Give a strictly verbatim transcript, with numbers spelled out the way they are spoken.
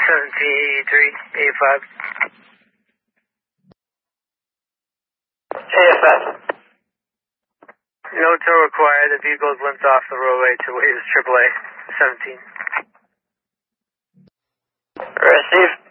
seventeen eighty-three, eighty-five. A F S. No tow required. The vehicle is limped off the roadway to Waves triple A, seventeen. Receive.